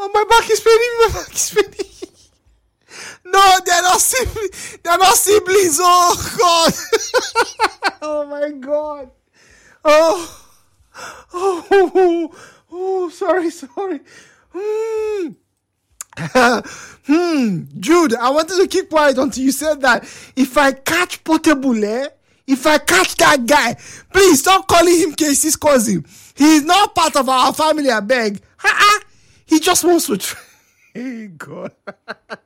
Oh, my back is paining. My back is paining. No, they're not siblings. They're not siblings. Oh, God. Oh, my God. Oh, sorry. Jude, I wanted to keep quiet until you said that. If I catch Portable, if I catch that guy, please stop calling him Casey's cousin. He is not part of our family, I beg. He just wants to try. Hey, God.